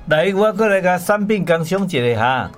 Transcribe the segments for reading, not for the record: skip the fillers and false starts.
来，我过来甲产品工商一下哈。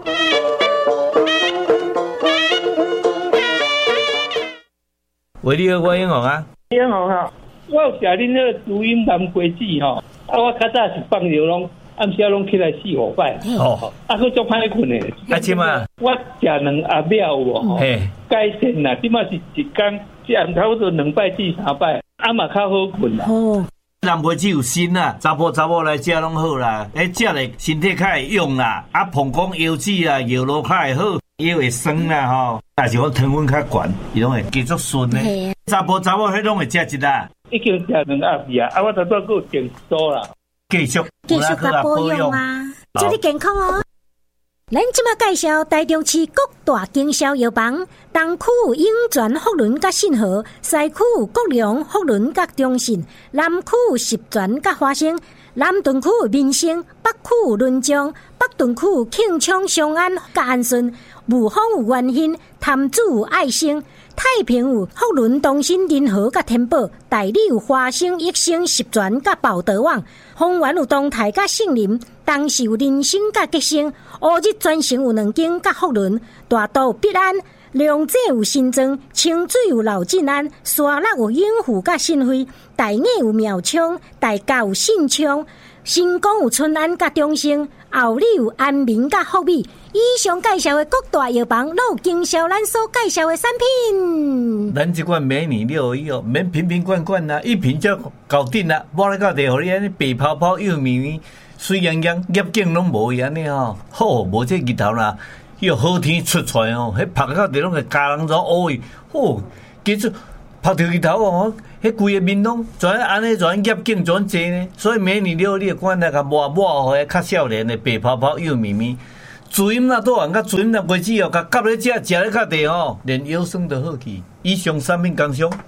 喂，你好，我英宏啊。 英宏哈，我有食恁那个竹阴南瓜子吼，我较早是放尿拢暗时拢起来4-5摆。 哦， 佫足歹困诶。 即嘛， 我食2盒了有无？改善啦，即嘛是一天即暗差不多2摆至3摆，嘛较好困啦。 哦。南瓜子有锌啦，查甫来食拢好啦，食咧身体较会用啦，膀胱腰子啊、腰路较会好，腰会酸啦吼。但是我糖分较悬，伊拢会继续顺咧。查甫迄拢会食一啦。 已经食2盒啊，我头拄佫有电多啦。 继续甲保养啊，祝你健康哦。咱即马介绍台中市各大经销药房：东区永泉福伦甲信和，西区国良福伦甲中信，南区十全甲华兴，南屯区民生，北区仑江，北屯区庆昌商安甲安顺，雾峰有元兴，潭子有爱心。太平有福伦、东新、仁和甲天宝，大理有华兴、益生、十全甲宝德旺，丰原有东泰甲杏林，东势有人生甲吉生，乌日专程有2间甲福伦，大道必安，龙井有新庄，清水有老进安，沙鹿有永福甲新辉，大雅有苗昌，大甲有信昌，新光有春安甲中兴，后里有安民甲福美。以上介绍的各大药房，都有经销咱所介绍的产品。 咱这款美女6以后，免瓶瓶罐罐啦，一瓶就搞定啦。摸来到地，互你安尼白泡泡、又绵绵、水洋洋，叶茎拢无安尼吼。好，无这日头啦，又好天出出来哦，迄晒到地拢会家人做乌伊。好，其实晒到日头哦，迄规个面拢全安尼，全叶茎全济呢。所以美女6，你看那个抹互迄较少年的白泡泡、又绵绵。主饮那多人甲主饮那果子哦，甲夹咧食，食咧较地吼，连腰酸都好去。以上产品工商。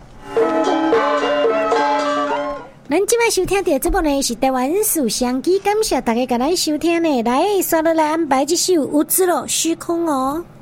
咱今摆收听到这部呢是台湾属相机，感谢大家甲咱收听呢，来刷落来安排这首《无知了虚空》哦。